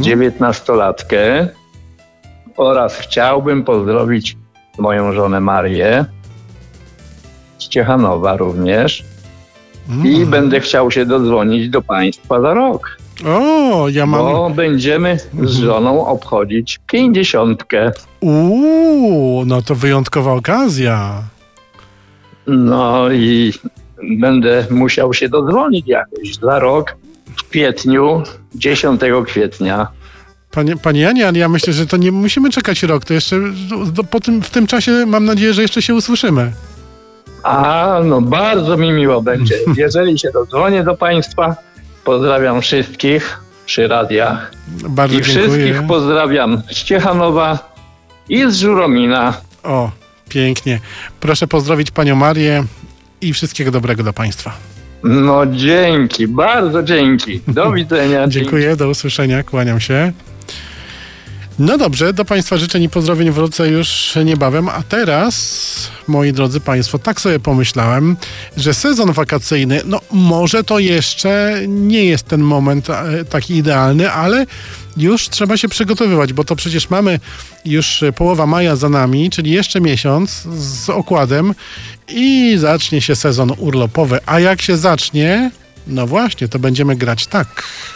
19-latkę oraz chciałbym pozdrowić moją żonę Marię z Ciechanowa również i będę chciał się dodzwonić do Państwa za rok. O, ja mam... Bo będziemy z żoną obchodzić 50. No to wyjątkowa okazja. No i będę musiał się dodzwonić jakoś za rok w kwietniu, 10 kwietnia. Panie Janie, ale ja myślę, że to nie musimy czekać rok, to jeszcze w tym czasie mam nadzieję, że jeszcze się usłyszymy. No bardzo mi miło będzie. Jeżeli się dodzwonię do Państwa, pozdrawiam wszystkich przy radiach. Bardzo dziękuję. Wszystkich pozdrawiam z Ciechanowa i z Żuromina. O, pięknie. Proszę pozdrowić panią Marię i wszystkiego dobrego dla Państwa. No dzięki, bardzo dzięki. Do widzenia. Dziękuję, do usłyszenia, kłaniam się. No dobrze, do Państwa życzeń i pozdrowień wrócę już niebawem, a teraz, moi drodzy Państwo, tak sobie pomyślałem, że sezon wakacyjny, no może to jeszcze nie jest ten moment taki idealny, ale już trzeba się przygotowywać, bo to przecież mamy już połowa maja za nami, czyli jeszcze miesiąc z okładem i zacznie się sezon urlopowy, a jak się zacznie, no właśnie, to będziemy grać tak.